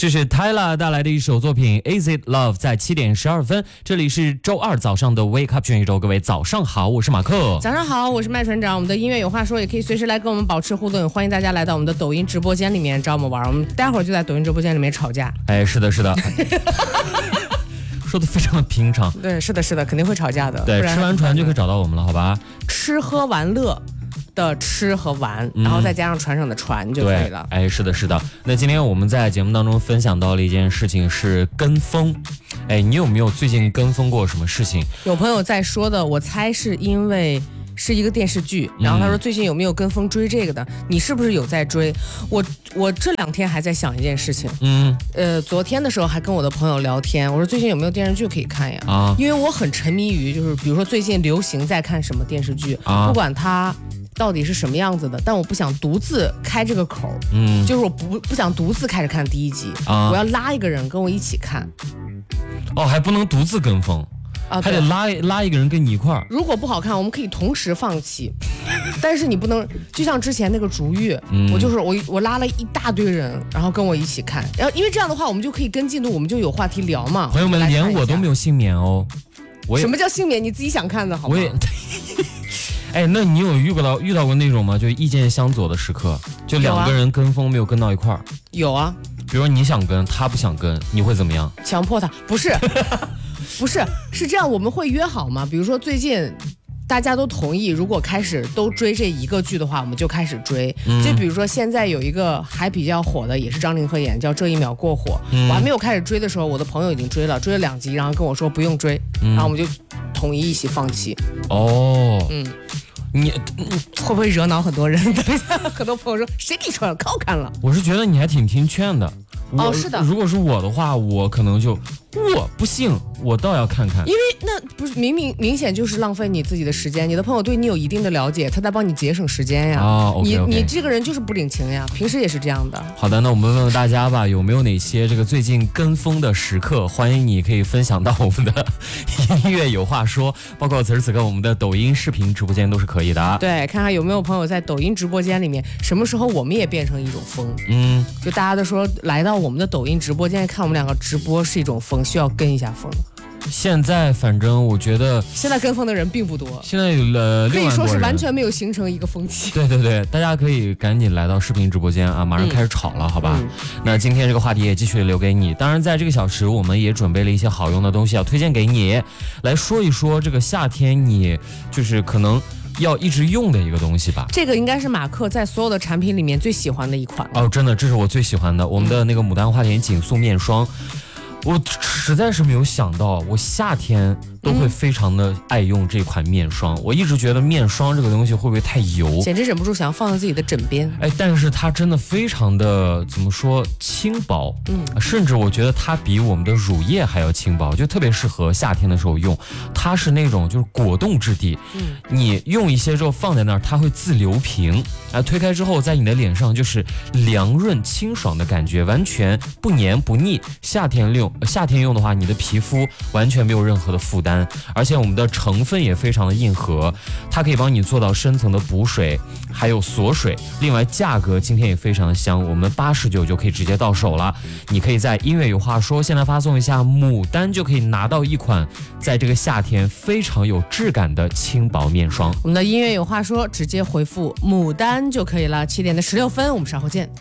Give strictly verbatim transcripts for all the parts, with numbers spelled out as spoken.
这是 Tyla 带来的一首作品 Is It Love， 在七点十二分，这里是周二早上的 Wake Up 全宇宙，各位早上好，我是马克。 早上好，我是麦船长。我们的音乐有话说，也可以随时来跟我们保持互动，欢迎大家来到我们的抖音直播间里面找我们玩，我们待会儿就在抖音直播间里面吵架。 哎，是的，是的。说的非常的平常。 对，是的，是的，肯定会吵架的。 对，吃完船就可以找到我们了，好吧？ 吃喝玩乐的吃和玩，然后再加上船上的船就可以了。 哎，是的，是的。那今天我们在节目当中分享到了一件事情是跟风。哎，你有没有最近跟风过什么事情？ 有朋友在说的，我猜是因为是一个电视剧，然后他说最近有没有跟风追这个的？嗯、你是不是有在追？我我这两天还在想一件事情，嗯，呃，昨天的时候还跟我的朋友聊天，我说最近有没有电视剧可以看呀？啊，因为我很沉迷于就是比如说最近流行在看什么电视剧，啊、不管它到底是什么样子的，但我不想独自开这个口，嗯，就是我不不想独自开始看第一集，啊，我要拉一个人跟我一起看。 哦，还不能独自跟风。啊，还得拉拉一个人跟你一块儿。 如果不好看，我们可以同时放弃，但是你不能就像之前那个逐月，嗯、我就是我我拉了一大堆人，然后跟我一起看，然后因为这样的话，我们就可以跟进度，我们就有话题聊嘛。 朋友们，连我都没有幸免哦。 我什么叫幸免？你自己想看的好吗？ 我也。哎，那你有遇到遇到过那种吗？就意见相左的时刻，就两个人跟风没有跟到一块儿。 有啊。 比如说你想跟，他不想跟，你会怎么样？ 强迫他？不是。不是，是这样，我们会约好吗？比如说最近大家都同意，如果开始都追这一个剧的话，我们就开始追。嗯、就比如说现在有一个还比较火的，也是张凌赫演，叫《这一秒过火》。嗯、我还没有开始追的时候，我的朋友已经追了，追了两集，然后跟我说不用追，嗯、然后我们就统一一起放弃。 哦，嗯。你会不会惹恼很多人？等一下，很多朋友说谁给你说了，可好看了。 我是觉得你还挺听劝的。 哦，是的。 如果是我的话，我可能就我不信，我倒要看看。 因为那不是明明明显就是浪费你自己的时间。你的朋友对你有一定的了解，他在帮你节省时间呀。 哦 ，OK OK。 你你这个人就是不领情呀，平时也是这样的。 好的，那我们问问大家吧，有没有哪些这个最近跟风的时刻？欢迎你可以分享到我们的音乐有话说，包括此时此刻我们的抖音视频直播间都是可以的。 对，看看有没有朋友在抖音直播间里面，什么时候我们也变成一种风？嗯，就大家都说来到我们的抖音直播间看我们两个直播是一种风，需要跟一下风。 现在反正我觉得现在跟风的人并不多， 现在有了可以说是完全没有形成一个风气。 对对对，大家可以赶紧来到视频直播间啊，马上开始吵了，嗯、好吧？嗯、那今天这个话题也继续留给你。当然，在这个小时，我们也准备了一些好用的东西要推荐给你，来说一说这个夏天你就是可能要一直用的一个东西吧。 这个应该是马克在所有的产品里面最喜欢的一款哦，真的，这是我最喜欢的，我们的那个牡丹花田紧速面霜。我实在是没有想到，我夏天都会非常的爱用这款面霜。嗯、我一直觉得面霜这个东西会不会太油， 简直忍不住想要放在自己的枕边。 哎，但是它真的非常的怎么说轻薄，嗯，甚至我觉得它比我们的乳液还要轻薄，就特别适合夏天的时候用。它是那种就是果冻质地，嗯，你用一些之后放在那儿，它会自流平，啊，推开之后在你的脸上就是凉润清爽的感觉，完全不黏不腻。夏天用。夏天用的话，你的皮肤完全没有任何的负担，而且我们的成分也非常的硬核，它可以帮你做到深层的补水，还有锁水。另外，价格今天也非常的香，我们八十九就可以直接到手了。你可以在音乐有话说，现在发送一下牡丹，就可以拿到一款在这个夏天非常有质感的轻薄面霜。 我们的音乐有话说，直接回复牡丹就可以了。七点的十六分，我们稍后见。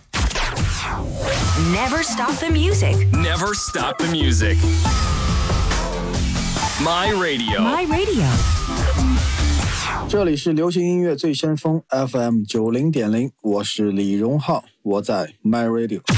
Never stop the music. Never stop the music. My radio. My radio. 这里是流行音乐最先锋 F M 九零点零，我是李荣浩，我在 My Radio。